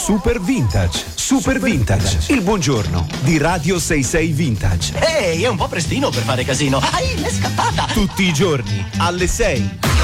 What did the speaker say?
Super Vintage. Super Vintage, il buongiorno di Radio 66 Vintage. Ehi, è un po' prestino per fare casino. Ai, è scappata! Tutti i giorni alle 6.